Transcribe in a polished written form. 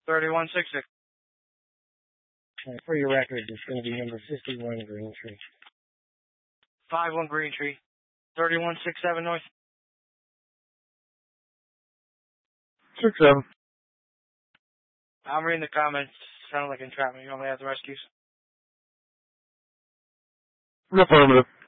3166. For your record, it's going to be number 51 Green Tree. 51 Green Tree. 3167 North. 67. I'm reading the comments. Sound like entrapment. You want me to have the rescues? Affirmative.